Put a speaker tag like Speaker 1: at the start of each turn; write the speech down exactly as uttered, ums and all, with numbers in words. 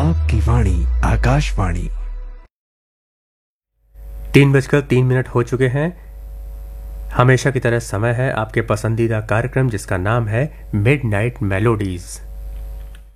Speaker 1: आपकी वाणी आकाशवाणी।
Speaker 2: तीन बजकर तीन मिनट हो चुके हैं। हमेशा की तरह समय है आपके पसंदीदा कार्यक्रम जिसका नाम है मिडनाइट मेलोडीज।